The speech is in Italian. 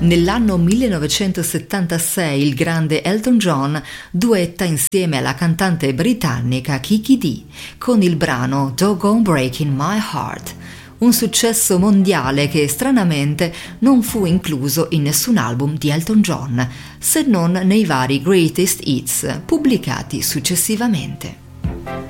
Nell'anno 1976 il grande Elton John duetta insieme alla cantante britannica Kiki Dee con il brano Doggone Breaking My Heart, un successo mondiale che stranamente non fu incluso in nessun album di Elton John, se non nei vari Greatest Hits pubblicati successivamente.